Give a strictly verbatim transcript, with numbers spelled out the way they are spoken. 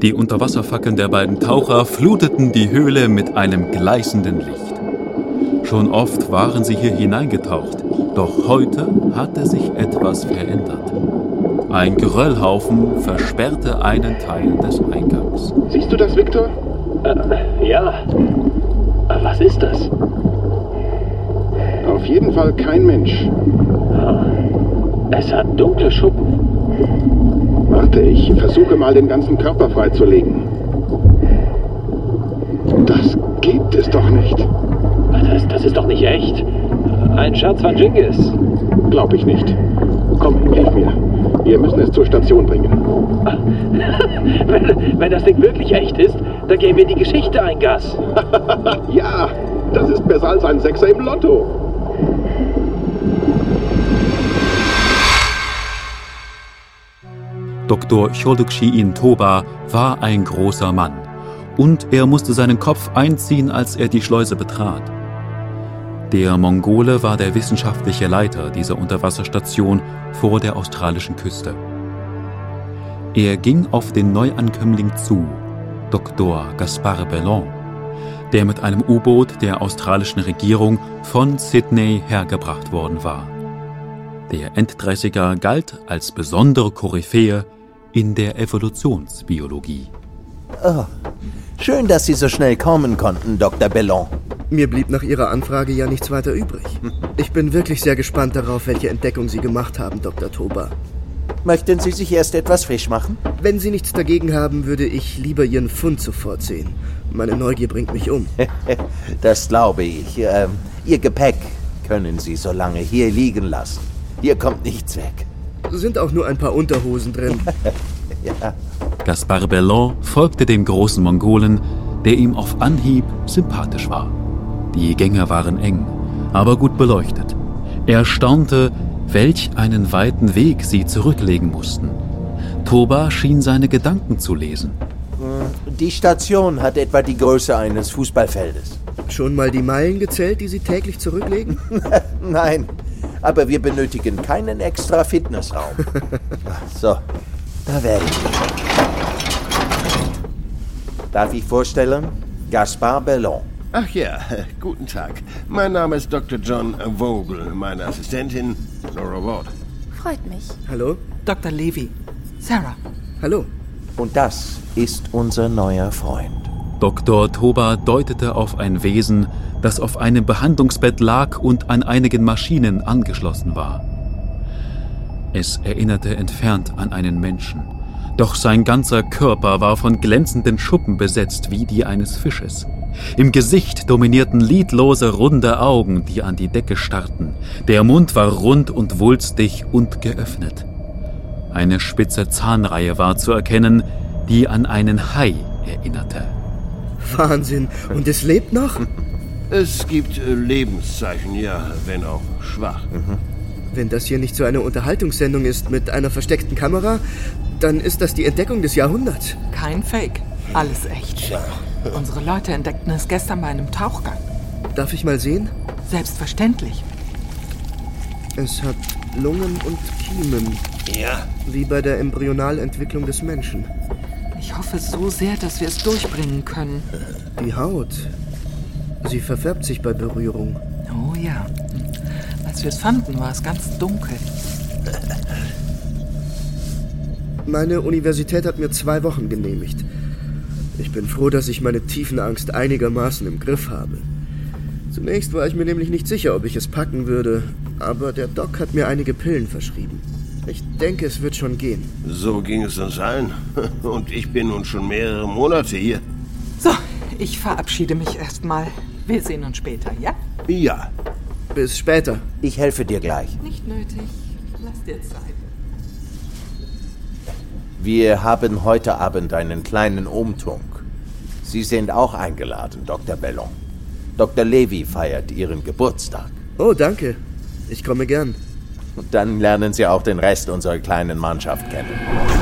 Die Unterwasserfackeln der beiden Taucher fluteten die Höhle mit einem gleißenden Licht. Schon oft waren sie hier hineingetaucht, doch heute hatte sich etwas verändert. Ein Geröllhaufen versperrte einen Teil des Eingangs. Siehst du das, Victor? Äh, ja. Was ist das? Auf jeden Fall kein Mensch. Es hat dunkle Schuppen. Warte, ich versuche mal, den ganzen Körper freizulegen. Das gibt es doch nicht. Das, das ist doch nicht echt. Ein Scherz von Genghis. Glaub ich nicht. Komm, hilf mir. Wir müssen es zur Station bringen. wenn, wenn das Ding wirklich echt ist, dann geben wir die Geschichte ein Gas. Ja, das ist besser als ein Sechser im Lotto. Doktor Choldukshi-in Toba war ein großer Mann und er musste seinen Kopf einziehen, als er die Schleuse betrat. Der Mongole war der wissenschaftliche Leiter dieser Unterwasserstation vor der australischen Küste. Er ging auf den Neuankömmling zu, Doktor Gaspar Bellon, der mit einem U-Boot der australischen Regierung von Sydney hergebracht worden war. Der Enddreißiger galt als besondere Koryphäe in der Evolutionsbiologie. Oh, schön, dass Sie so schnell kommen konnten, Doktor Bellon. Mir blieb nach Ihrer Anfrage ja nichts weiter übrig. Ich bin wirklich sehr gespannt darauf, welche Entdeckung Sie gemacht haben, Doktor Toba. Möchten Sie sich erst etwas frisch machen? Wenn Sie nichts dagegen haben, würde ich lieber Ihren Fund sofort sehen. Meine Neugier bringt mich um. Das glaube ich. Ähm, Ihr Gepäck können Sie so lange hier liegen lassen. Hier kommt nichts weg. Sind auch nur ein paar Unterhosen drin. Ja. Gaspar Bellon folgte dem großen Mongolen, der ihm auf Anhieb sympathisch war. Die Gänge waren eng, aber gut beleuchtet. Er staunte, welch einen weiten Weg sie zurücklegen mussten. Toba schien seine Gedanken zu lesen. Die Station hat etwa die Größe eines Fußballfeldes. Schon mal die Meilen gezählt, die Sie täglich zurücklegen? Nein, aber wir benötigen keinen extra Fitnessraum. So, da wäre ich. Darf ich vorstellen? Gaspar Bellon. Ach ja, guten Tag. Mein Name ist Doktor John Vogel, meine Assistentin Laura Ward. Freut mich. Hallo? Doktor Levy. Sarah. Hallo. Und das ist unser neuer Freund. Doktor Toba deutete auf ein Wesen, das auf einem Behandlungsbett lag und an einigen Maschinen angeschlossen war. Es erinnerte entfernt an einen Menschen, doch sein ganzer Körper war von glänzenden Schuppen besetzt wie die eines Fisches. Im Gesicht dominierten lidlose, runde Augen, die an die Decke starrten. Der Mund war rund und wulstig und geöffnet. Eine spitze Zahnreihe war zu erkennen, die an einen Hai erinnerte. Wahnsinn. Und es lebt noch? Es gibt äh, Lebenszeichen, ja, wenn auch schwach. Mhm. Wenn das hier nicht so eine Unterhaltungssendung ist mit einer versteckten Kamera, dann ist das die Entdeckung des Jahrhunderts. Kein Fake. Alles echt. Ja. Unsere Leute entdeckten es gestern bei einem Tauchgang. Darf ich mal sehen? Selbstverständlich. Es hat Lungen und Kiemen. Ja. Wie bei der Embryonalentwicklung des Menschen. Ich hoffe so sehr, dass wir es durchbringen können. Die Haut. Sie verfärbt sich bei Berührung. Oh ja. Als wir es fanden, war es ganz dunkel. Meine Universität hat mir zwei Wochen genehmigt. Ich bin froh, dass ich meine Tiefenangst einigermaßen im Griff habe. Zunächst war ich mir nämlich nicht sicher, ob ich es packen würde, aber der Doc hat mir einige Pillen verschrieben. Ich denke, es wird schon gehen. So ging es uns allen. Und ich bin nun schon mehrere Monate hier. So, ich verabschiede mich erstmal. Wir sehen uns später, ja? Ja. Bis später. Ich helfe dir gleich. Nicht nötig. Lass dir Zeit. Wir haben heute Abend einen kleinen Umtrunk. Sie sind auch eingeladen, Doktor Bellon. Doktor Levy feiert Ihren Geburtstag. Oh, danke. Ich komme gern. Und dann lernen Sie auch den Rest unserer kleinen Mannschaft kennen.